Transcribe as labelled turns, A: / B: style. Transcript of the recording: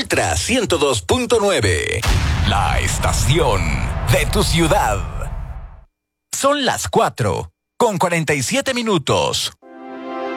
A: Ultra 102.9. La estación de tu ciudad. Son las 4:47.